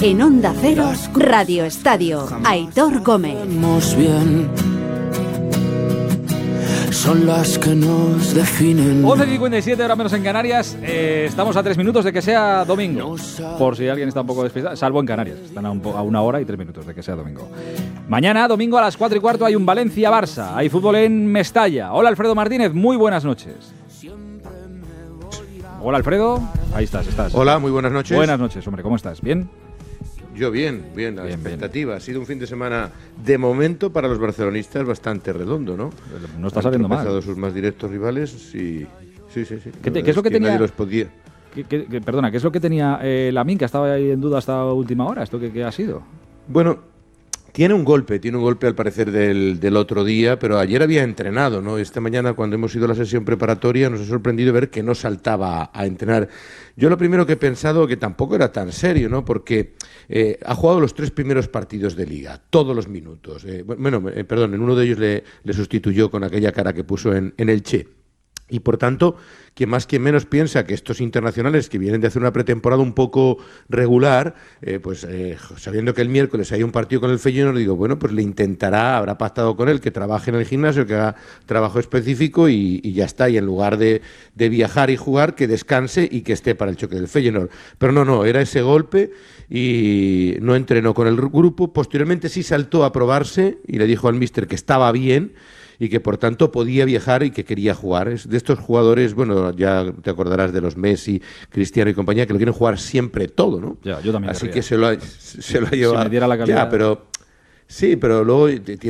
En Onda Cero, Radio Estadio, Aitor Gómez. Bien. Son las que nos definen. 11:57, hora menos en Canarias. Estamos a 3 minutos de que sea domingo. Por si alguien está un poco despistado, salvo en Canarias. Están a 1 hora y 3 minutos de que sea domingo. Mañana, domingo a las 4:15, hay un Valencia-Barça. Hay fútbol en Mestalla. Hola, Alfredo Martínez. Muy buenas noches. Hola, Alfredo. Ahí estás. Hola, muy buenas noches. Buenas noches, hombre. ¿Cómo estás? ¿Bien? Yo bien, la expectativa. Ha sido un fin de semana, de momento, para los barcelonistas bastante redondo, ¿no? No está saliendo mal. Han pasado sus más directos rivales, sí. ¿Qué es lo que tenía? Nadie los podía. Perdona, ¿qué es lo que tenía Lamine, que estaba ahí en duda hasta última hora? ¿Esto qué ha sido? Bueno, tiene un golpe al parecer del otro día, pero ayer había entrenado, ¿no? Esta mañana, cuando hemos ido a la sesión preparatoria, nos ha sorprendido ver que no saltaba a entrenar. Yo lo primero que he pensado que tampoco era tan serio, ¿no? Porque ha jugado los 3 primeros partidos de Liga, todos los minutos. En uno de ellos le sustituyó con aquella cara que puso en el Che. Y por tanto, quien más quien menos piensa que estos internacionales que vienen de hacer una pretemporada un poco regular, sabiendo que el miércoles hay un partido con el Feyenoord, digo, bueno, pues le intentará, habrá pactado con él que trabaje en el gimnasio, que haga trabajo específico y ya está. Y en lugar de viajar y jugar, que descanse y que esté para el choque del Feyenoord. Pero no, era ese golpe y no entrenó con el grupo. Posteriormente sí saltó a probarse y le dijo al míster que estaba bien y que por tanto podía viajar y que quería jugar. Es de estos jugadores, bueno, ya te acordarás de los Messi, Cristiano y compañía, que lo quieren jugar siempre todo, ¿no? Ya, yo también. Así que se lo ha llevado. Si me diera la calidad. Ya, pero luego